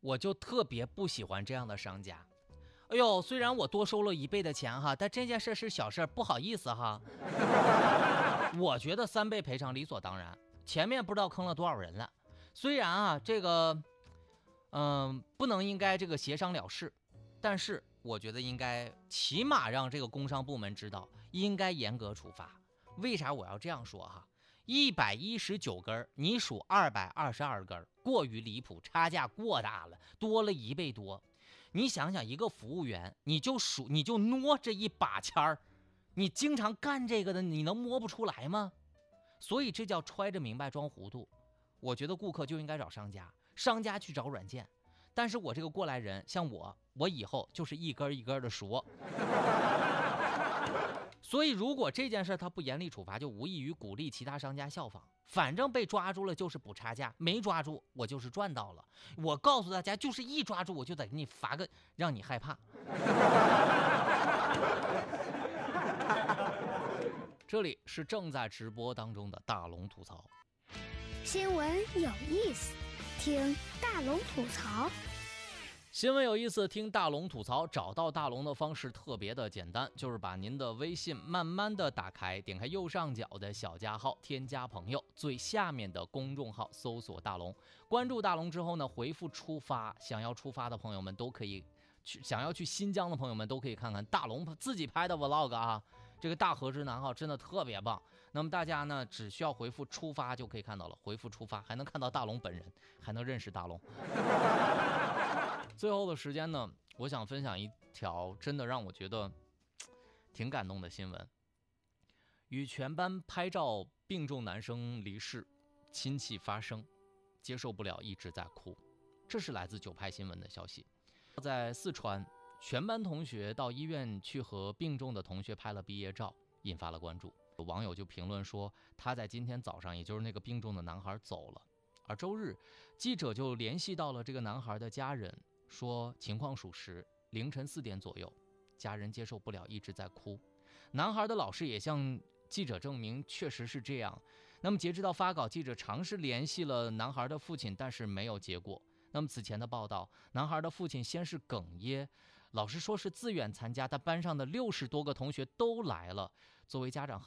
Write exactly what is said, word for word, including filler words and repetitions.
我就特别不喜欢这样的商家。哎呦，虽然我多收了一倍的钱哈，但这件事是小事，不好意思哈。我觉得三倍赔偿理所当然，前面不知道坑了多少人了。虽然啊，这个，嗯、呃，不能应该这个协商了事，但是我觉得应该起码让这个工商部门知道，应该严格处罚。为啥我要这样说哈？一百一十九根，你数二百二十二根，过于离谱，差价过大了，多了一倍多。你想想，一个服务员，你就数，你就挪这一把签儿，你经常干这个的，你能摸不出来吗？所以这叫揣着明白装糊涂。我觉得顾客就应该找商家，商家去找软件。但是我这个过来人，像我，我以后就是一根一根的数。所以如果这件事他不严厉处罚，就无异于鼓励其他商家效仿。反正被抓住了就是补差价，没抓住我就是赚到了。我告诉大家，就是一抓住我就得给你罚个让你害怕。这里是正在直播当中的大龙吐槽。 新闻有意思，听大龙吐槽。 新闻有意思，听大龙吐槽。找到大龙的方式特别的简单，就是把您的微信慢慢的打开，点开右上角的小加号，添加朋友，最下面的公众号搜索大龙，关注大龙之后呢，回复出发。想要出发的朋友们都可以去，想要去新疆的朋友们都可以看看大龙自己拍的 vlog 啊。这个大河之南号真的特别棒。那么大家呢，只需要回复出发就可以看到了，回复出发还能看到大龙本人，还能认识大龙。最后的时间呢，我想分享一条真的让我觉得挺感动的新闻。与全班拍照病重男生离世，亲戚发声，接受不了一直在哭。这是来自九派新闻的消息。在四川，全班同学到医院去和病重的同学拍了毕业照，引发了关注。有网友就评论说，他在今天早上，也就是那个病重的男孩走了。而周日，记者就联系到了这个男孩的家人，说情况属实，凌晨四点左右，家人接受不了一直在哭。男孩的老师也向记者证明确实是这样。那么截止到发稿，记者尝试联系了男孩的父亲，但是没有结果。那么此前的报道，男孩的父亲先是哽咽，老师说是自愿参加，但班上的六十多个同学都来了。作为家长，